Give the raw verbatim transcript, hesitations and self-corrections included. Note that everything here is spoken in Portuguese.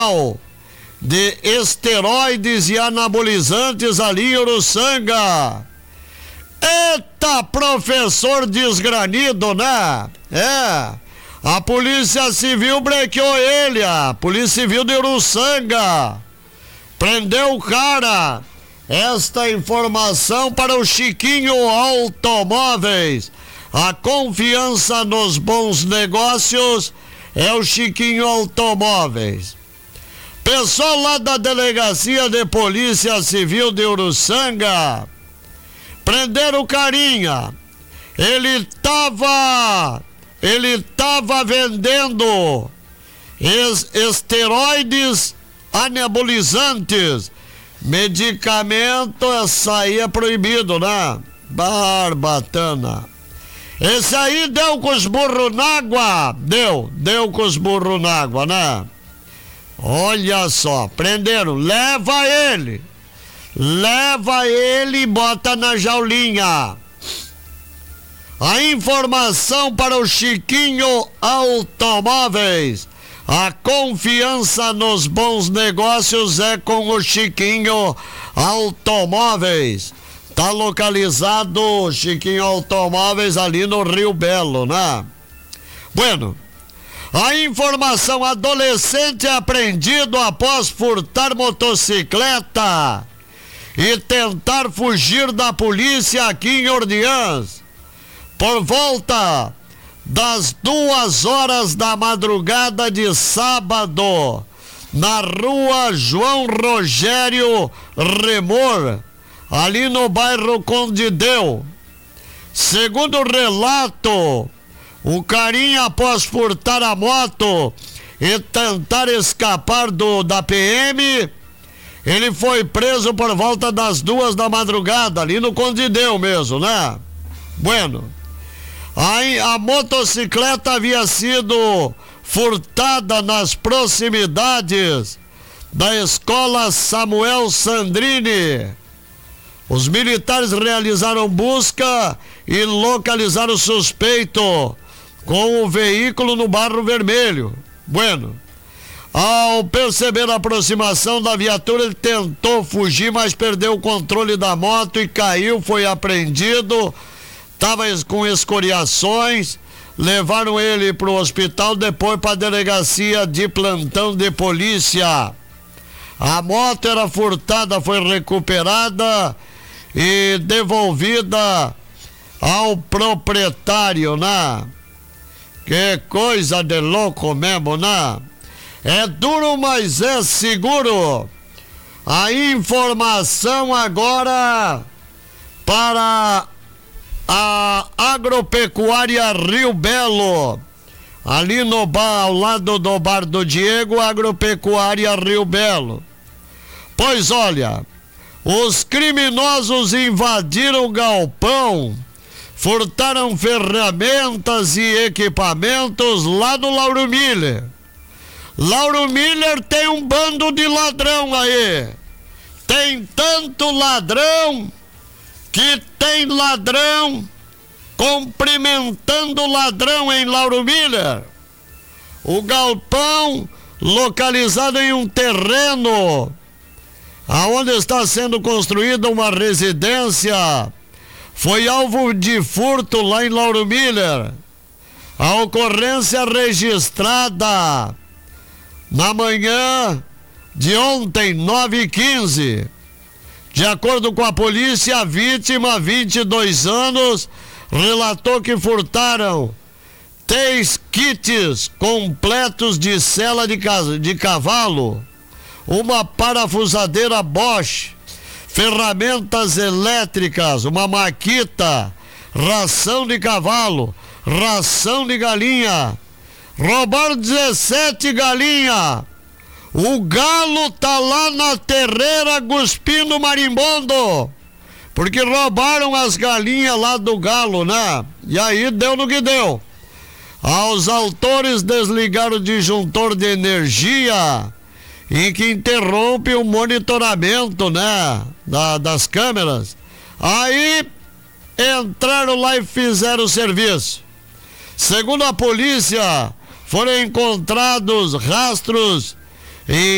de esteroides e anabolizantes ali em Uruçanga. Eita, professor desgranido, né? É, a Polícia Civil brequeou ele, a Polícia Civil de Uruçanga prendeu o cara. Esta informação para o Chiquinho Automóveis. A confiança nos bons negócios é o Chiquinho Automóveis. Pessoal lá da Delegacia de Polícia Civil de Uruçanga prenderam o carinha. Ele tava, ele tava vendendo es, esteroides anabolizantes. Medicamento, essa aí é proibido, né? Barbatana. Esse aí deu com os burros na água. Deu, deu com os burros na água, né? Olha só, prenderam. Leva ele. Leva ele e bota na jaulinha. A informação para o Chiquinho Automóveis. A confiança nos bons negócios é com o Chiquinho Automóveis. Tá localizado o Chiquinho Automóveis ali no Rio Belo, né? Bueno, a informação: adolescente é apreendido após furtar motocicleta e tentar fugir da polícia aqui em Orleans. Por volta das duas horas da madrugada de sábado, na rua João Rogério Remor, ali no bairro Condideu. Segundo o relato, o carinha, após furtar a moto e tentar escapar do, da P M, ele foi preso por volta das duas da madrugada, ali no Condideu mesmo, né? Bueno, aí a motocicleta havia sido furtada nas proximidades da escola Samuel Sandrini. Os militares realizaram busca e localizaram o suspeito com o veículo no Barro Vermelho. Bueno, ao perceber a aproximação da viatura, ele tentou fugir, mas perdeu o controle da moto e caiu, foi apreendido. Estava com escoriações, levaram ele para o hospital, depois para a delegacia de plantão de polícia. A moto era furtada, foi recuperada e devolvida ao proprietário, né? Que coisa de louco mesmo, né? É duro, mas é seguro. A informação agora para a Agropecuária Rio Belo, ali no bar, ao lado do Bar do Diego, Agropecuária Rio Belo. Pois olha, os criminosos invadiram o galpão, furtaram ferramentas e equipamentos lá no Lauro Miller. Lauro Miller tem um bando de ladrão aí. Tem tanto ladrão que tem ladrão cumprimentando ladrão em Lauro Miller. O galpão, localizado em um terreno aonde está sendo construída uma residência, foi alvo de furto lá em Lauro Miller. A ocorrência registrada na manhã de ontem, nove e quinze. De acordo com a polícia, a vítima, vinte e dois anos, relatou que furtaram três kits completos de sela de, de cavalo, uma parafusadeira Bosch, ferramentas elétricas, uma maquita, ração de cavalo, ração de galinha. Roubaram dezessete galinhas. O galo tá lá na terreira cuspindo marimbondo, porque roubaram as galinhas lá do galo, né? E aí deu no que deu. Aos autores desligaram o disjuntor de energia, em que interrompe o monitoramento, né, da, das câmeras. Aí entraram lá e fizeram o serviço. Segundo a polícia, foram encontrados rastros e